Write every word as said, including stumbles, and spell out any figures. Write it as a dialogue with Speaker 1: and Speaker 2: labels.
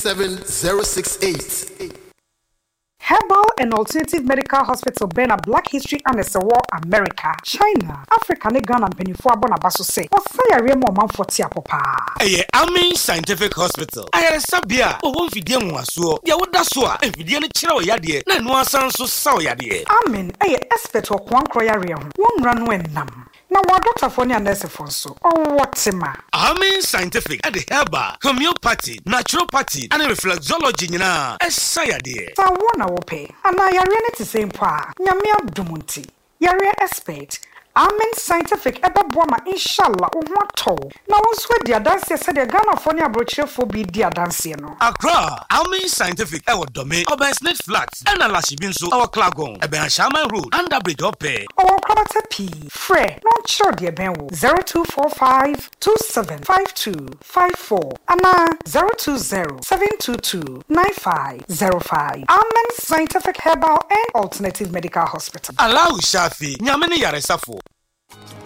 Speaker 1: seven zero six eight.
Speaker 2: Herbal and Alternative Medical Hospital Bena Black History and S W America, China, Africa, ne Ghana penifo abona baso say. Osaya remo manfoti apopa.
Speaker 3: Eye Amin Scientific Hospital. Ayere sabia o won fidie mu aso. Dia woda so a fidie ne kire o yade na enu asan so sa o yade.
Speaker 2: Amin eye expert o kwankro yare ho. Won ra no enam. Na wa doctor for ni nurse for so. O wotima.
Speaker 3: Amin Scientific at the herbal, homeopathy, naturopathy and reflexology nyina. Esayade.
Speaker 2: Sa wona wo pe. Ana yare ne te same pa. Nyame adumunti. Yare expert. Amin Scientific ebe boama inshallah o ho to. Na wonso di adanse se de Ghana for ni abrochefo bi di adanse no.
Speaker 3: Accra, Amin Scientific e wo dome, Oben Snake Flats, and Alashibin so our Klagon, Eben Shaman Road, under bridge ope.
Speaker 2: O kwabata P. Fre, non sure de ben wo zero two four five two seven five two five four. Ana zero two zero seven two two nine five zero five. Amin Scientific Herbal and Alternative Medical Hospital.
Speaker 3: Allow Shafi, Nyamene Yaresafo.